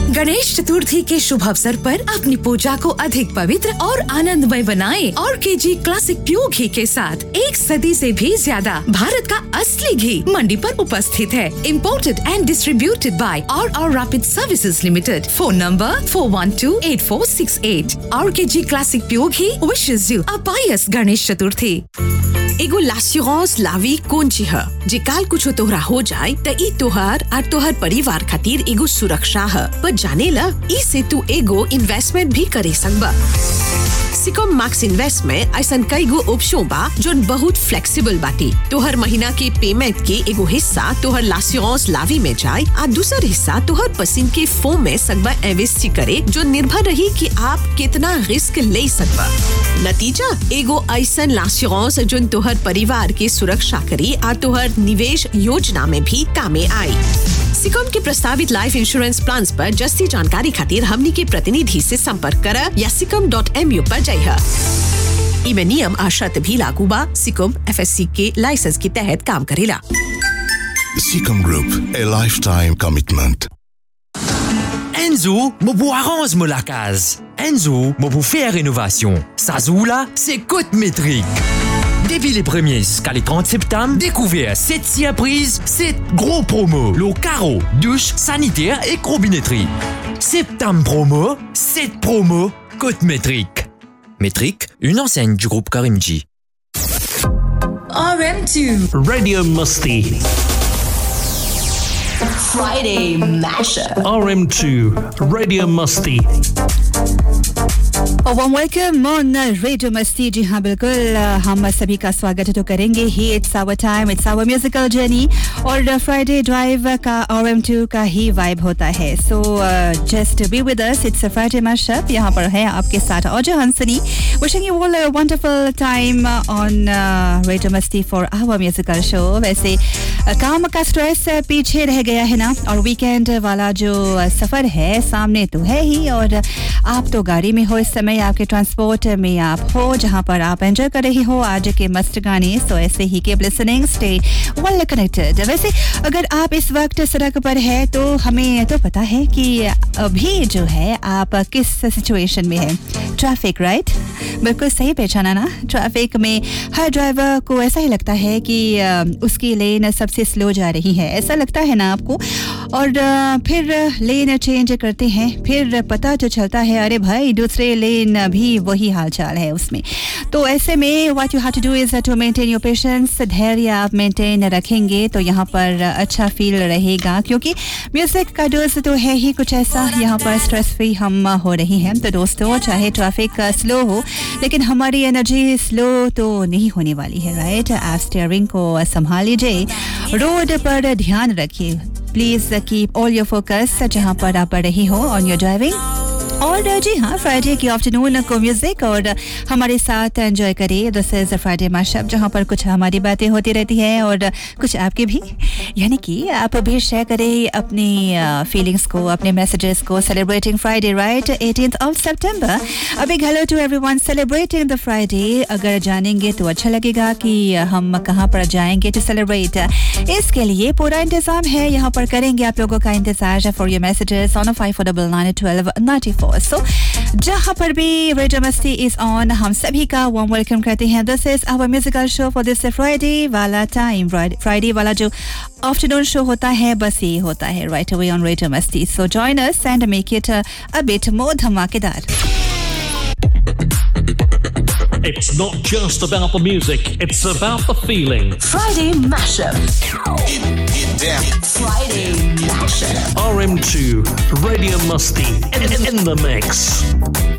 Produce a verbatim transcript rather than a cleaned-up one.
गणेश चतुर्थी के शुभ अवसर पर अपनी पूजा को अधिक पवित्र और आनंदमय बनाएं। और केजी क्लासिक प्योर घी के साथ एक सदी से भी ज्यादा भारत का असली घी मंडी पर उपस्थित है। Imported and distributed by are are rapid services limited. Phone number four one two eight four six eight. और KG classic pure ghee wishes you अ पायस गणेश चतुर्थी। एगो लास्यूरांस लावी कौन है जे काल कुछ तोहरा हो जाए त ई तोहर और तोहर परिवार खातिर एगो सुरक्षा है। पर जाने ला ई से तू एगो इन्वेस्टमेंट भी करे सकबा। सिकम मैक्स इन्वेस्ट में ऐसन कई गो ऑप्शन बा जो बहुत फ्लेक्सिबल बाटी। तोहर महीना के पेमेंट के एगो हिस्सा तोहर लास्यूरांस लावी में जाए और दूसर हिस्सा तोहर पसंद के फॉर्म में सकबा इन्वेस्ट करे, जो निर्भर रही कि आप कितना रिस्क ले सकबा। नतीजा एगो ऐसन लास्यूरांस जो तोहर परिवार के सुरक्षा करी और तोहर निवेश योजना में भी कामे आई। सिकम के प्रस्तावित लाइफ इंश्योरेंस प्लान पर जस्ती जानकारी खातिर हमनी के प्रतिनिधि से संपर्क करा या सिकम डॉट एम यू पर जाइए। इमे नियम आ शर्त भी लागू बा। सिकम एफ एस सी के लाइसेंस के तहत काम करेला। Seacom Group, a lifetime commitment. Enzo, mo pou arrange mo la case. Enzo, mo pou faire rénovation. Sazoula, c'est côte métrique. Depuis les premiers jusqu'à les trente septembre, découvert sept surprises, sept gros promos. L'eau carreau, douche, sanitaire et robinetterie. Septembre promo, sept promos, côte métrique. Métrique, une enseigne du groupe Karimji. R M two Radio Musti. Friday Mashup. R M two Radio Musti. warm welcome on Radio Masti। जी हाँ बिल्कुल, हम सभी का स्वागत तो करेंगे ही। It's our time, it's our musical journey और Friday drive का आर एम टू का ही वाइब होता है। So just be with us, it's a Friday mashup. यहाँ पर है आपके साथ औजा हंसनी। Wishing you all a wonderful time on radio मस्ती फॉर आवर म्यूजिकल शो। वैसे काम का स्ट्रेस पीछे रह गया है ना, और वीकेंड वाला जो सफर है सामने तो है ही। और आप तो गाड़ी में हो इस समय, आपके ट्रांसपोर्ट में आप हो, जहां पर आप एंजॉय कर रही हो आज के मस्त गाने। सो ऐसे ही keep listening, stay well connected. वैसे अगर आप इस वक्त सड़क पर है तो हमें तो पता है कि अभी जो है आप किस सिचुएशन में है। Traffic, right? बिल्कुल सही पहचाना ना। ट्रैफिक में हर ड्राइवर को ऐसा ही लगता है कि उसकी लेन सबसे स्लो जा रही है, ऐसा लगता है ना आपको। और फिर लेन चेंज करते हैं, फिर पता जो चलता है अरे भाई दूसरे लेन भी वही हाल चाल है उसमें। तो ऐसे में what you have to do is to maintain your patience. धैर्य आप मेंटेन रखेंगे तो यहाँ पर अच्छा फील रहेगा, क्योंकि म्यूजिक का डोज तो है ही कुछ ऐसा। यहाँ पर स्ट्रेस फ्री हम हो रही हैं। तो दोस्तों, चाहे ट्रैफिक स्लो हो लेकिन हमारी एनर्जी स्लो तो नहीं होने वाली है, राइट? आप स्टीयरिंग को संभाल लीजिए, रोड पर ध्यान रखिए। Please keep all your focus जहाँ पर आप रही हो ऑन योर ड्राइविंग। और जी हाँ, फ्राइडे की आफ्टरनून को म्यूजिक और हमारे साथ एंजॉय करिए। दिस इज फ्राइडे मैशअप, जहाँ पर कुछ हमारी बातें होती रहती है और कुछ आपके भी, यानी कि आप भी शेयर करें अपनी फीलिंग्स को, अपने मैसेजेस को। Celebrating Friday, right? Eighteenth of September. A big hello to everyone celebrating the Friday. अगर जानेंगे तो अच्छा लगेगा कि हम कहाँ पर जाएंगे टू सेलिब्रेट। इसके लिए पूरा इंतजाम है, यहाँ पर करेंगे आप लोगों का इंतजार for your messages on five four double nine twelve ninety four. सो जहां पर भी रेडियो मस्ती इज ऑन, हम सभी का वार्म वेलकम करते हैं। This is our musical show for this Friday वाला टाइम। फ्राइडे वाला जो आफ्टरनून शो होता है बस ये होता है राइट अवे ऑन रेडियो मस्ती। So join us and make it a bit more धमाकेदार। It's not just about the music, it's about the feeling. Friday Mashup. Friday Mashup. R M two Radio Musti in, in, in the mix.